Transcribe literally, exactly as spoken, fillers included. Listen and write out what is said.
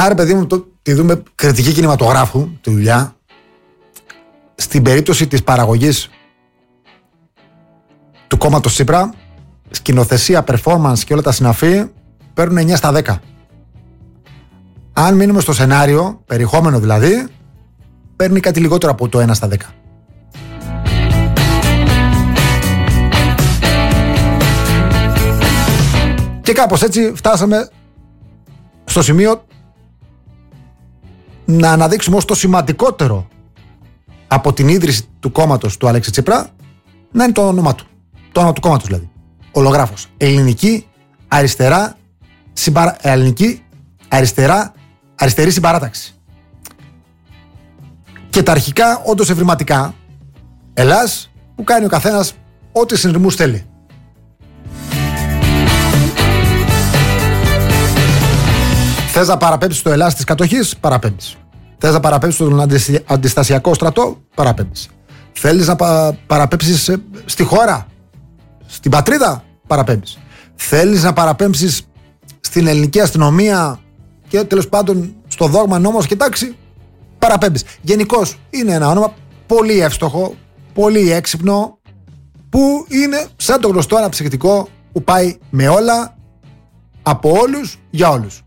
Άρα, παιδί μου, το, τη δούμε κριτική κινηματογράφου, τη δουλειά. Στην περίπτωση της παραγωγής του κόμματος Τσίπρα, σκηνοθεσία, performance και όλα τα συναφή παίρνουν εννιά στα δέκα. Αν μείνουμε στο σενάριο, περιεχόμενο δηλαδή, παίρνει κάτι λιγότερο από το ένα στα δέκα. Και κάπως έτσι φτάσαμε στο σημείο να αναδείξουμε ως το σημαντικότερο από την ίδρυση του κόμματος του Αλέξη Τσίπρα να είναι το όνομά του. Το όνομα του κόμματος δηλαδή. Ολογράφος. Ελληνική αριστερά, συμπαρα... Ελληνική αριστερά, αριστερή συμπαράταξη. Και τα αρχικά όντως ευρηματικά. Ελλάς που κάνει ο καθένας ό,τι συνειρμούς θέλει. Θες να παραπέμψεις το Ελλάς της κατοχής, παραπέμπεις. Θες να παραπέμψεις τον αντιστασιακό στρατό, παραπέμπεις. Θέλεις να πα, παραπέμψεις στη χώρα, στην πατρίδα, παραπέμπεις. Θέλεις να παραπέμψεις στην ελληνική αστυνομία και τέλος πάντων στο δόγμα, νόμος και τάξη, παραπέμπεις. Γενικώς είναι ένα όνομα πολύ εύστοχο, πολύ έξυπνο, που είναι σαν το γνωστό αναψυκτικό που πάει με όλα, από όλους, για όλους.